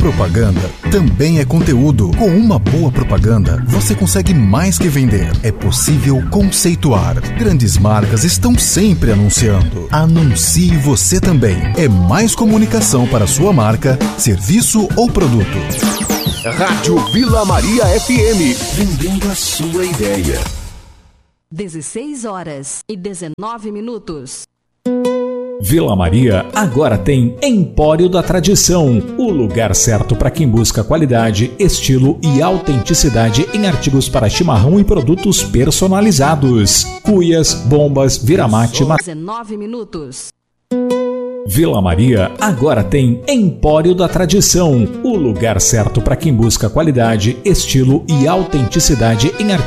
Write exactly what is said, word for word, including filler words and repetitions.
Propaganda também é conteúdo. Com uma boa propaganda, você consegue mais que vender. É possível conceituar. Grandes marcas estão sempre anunciando. Anuncie você também. É mais comunicação para sua marca, serviço ou produto. Rádio Vila Maria F M, vendendo a sua ideia. dezesseis horas e dezenove minutos. Vila Maria agora tem Empório da Tradição, o lugar certo para quem busca qualidade, estilo e autenticidade em artigos para chimarrão e produtos personalizados. Cuias, bombas, viramate... dezenove minutos. Vila Maria agora tem Empório da Tradição, o lugar certo para quem busca qualidade, estilo e autenticidade em artigos